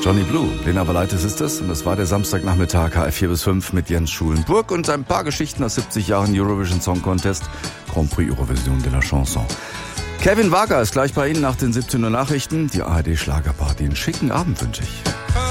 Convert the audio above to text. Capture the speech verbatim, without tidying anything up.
Johnny Blue, Lena Valaitis ist es und das war der Samstagnachmittag H F vier bis fünf mit Jens Schulenburg und ein paar Geschichten aus siebzig Jahren Eurovision Song Contest, Grand Prix Eurovision de la Chanson. Kevin Wager ist gleich bei Ihnen nach den siebzehn Uhr Nachrichten. Die A R D Schlagerparty. Einen schicken Abend wünsche ich.